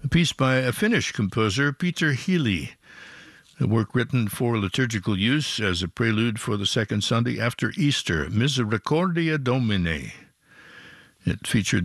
piece by a Finnish composer, Peter Healy, a work written for liturgical use as a prelude for the second Sunday after Easter, Misericordia Domini. It featured